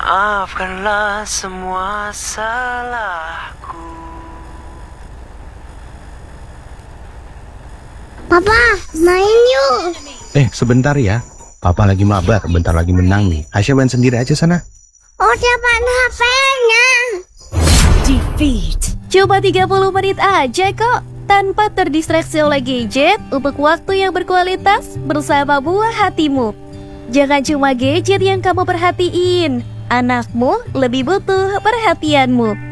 Maafkanlah semua salahku. Papa, main yuk. Sebentar ya. Papa lagi mabar, bentar lagi menang nih. Aisyah main sendiri aja sana. Oh, dapat HP-nya. Defeat. Cuma 30 menit aja kok. Tanpa terdistraksi oleh gadget untuk waktu yang berkualitas bersama buah hatimu. Jangan cuma gadget yang kamu perhatiin. Anakmu lebih butuh perhatianmu.